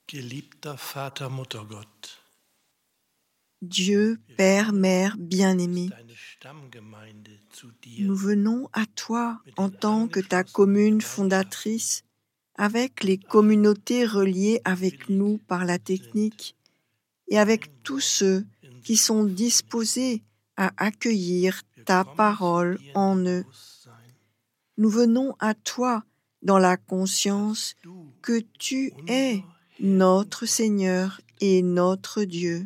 Geliebter Vater, Muttergott, Dieu, Père, Mère bien-aimé, deine Stammgemeinde zu dir nous venons à toi en tant que ta commune fondatrice, avec les communautés reliées avec nous par la technique et avec tous ceux qui sont disposés à accueillir ta parole en eux. Nous venons à toi dans la conscience que tu es notre Seigneur et notre Dieu.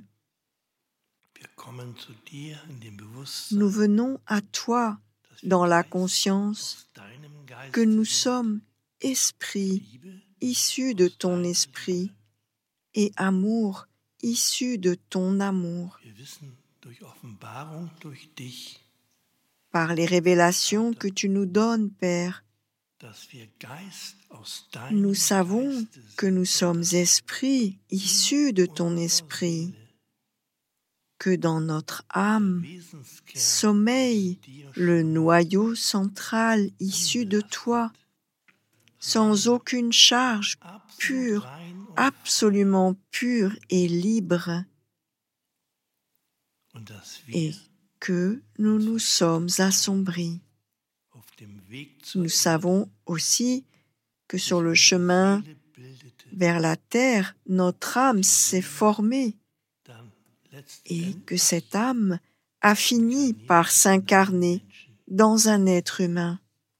Nous venons à toi dans la conscience que nous sommes esprit issu de ton esprit et amour issu de ton amour. Par les révélations que tu nous donnes, Père, nous savons que nous sommes esprits issus de ton esprit, que dans notre âme sommeille le noyau central issu de toi, sans aucune charge, pure, absolument pure et libre, et que nous nous sommes assombris. Nous savons aussi que sur le chemin vers la terre, notre âme s'est formée et que cette âme a fini par s'incarner dans un être humain.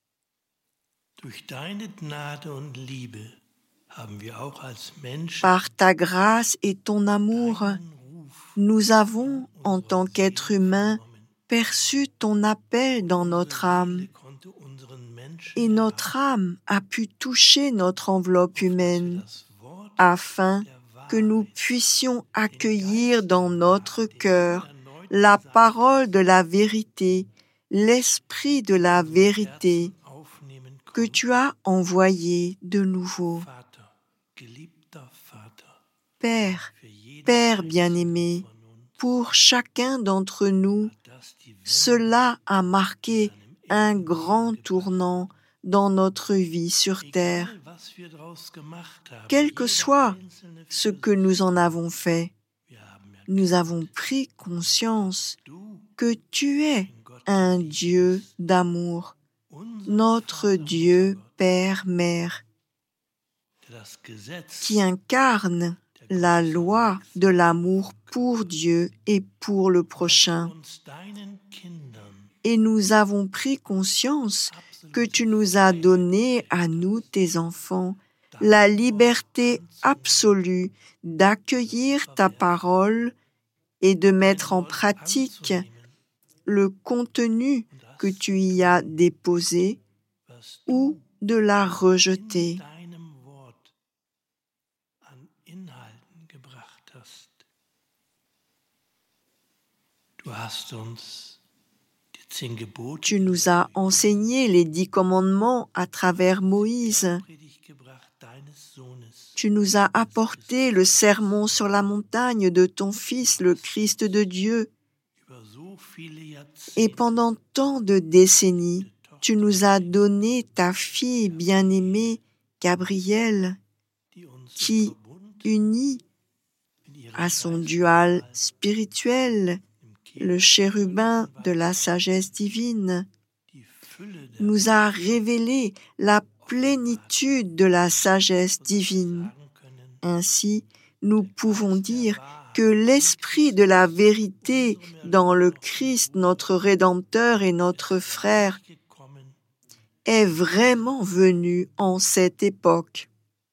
Par ta grâce et ton amour, nous avons, en tant qu'être humain, perçu ton appel dans notre âme, et notre âme a pu toucher notre enveloppe humaine, afin que nous puissions accueillir dans notre cœur la parole de la vérité, l'esprit de la vérité que tu as envoyé de nouveau. Père, Père bien-aimé, pour chacun d'entre nous, cela a marqué un grand tournant dans notre vie sur terre. Quel que soit ce que nous en avons fait, nous avons pris conscience que tu es un Dieu d'amour, notre Dieu Père-Mère, qui incarne la loi de l'amour pour Dieu et pour le prochain. Et nous avons pris conscience que tu nous as donné à nous, tes enfants, la liberté absolue d'accueillir ta parole et de mettre en pratique le contenu que tu y as déposé ou de la rejeter. Tu nous as enseigné les 10 commandements à travers Moïse. Tu nous as apporté le sermon sur la montagne de ton Fils, le Christ de Dieu. Et pendant tant de décennies, tu nous as donné ta fille bien-aimée, Gabrielle, qui, unie à son dual spirituel, le chérubin de la sagesse divine, nous a révélé la plénitude de la sagesse divine. Ainsi, nous pouvons dire que l'esprit de la vérité dans le Christ, notre Rédempteur et notre Frère, est vraiment venu en cette époque.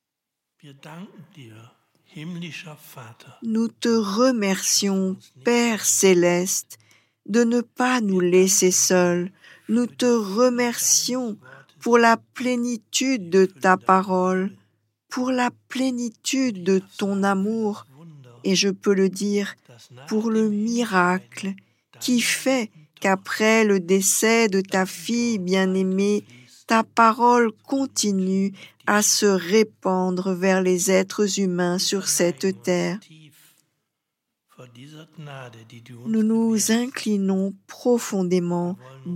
Nous te remercions, Père céleste, de ne pas nous laisser seuls. Nous te remercions pour la plénitude de ta parole, pour la plénitude de ton amour, et je peux le dire, pour le miracle qui fait qu'après le décès de ta fille bien-aimée, ta parole continue à se répandre vers les êtres humains sur cette terre. Nous nous inclinons profondément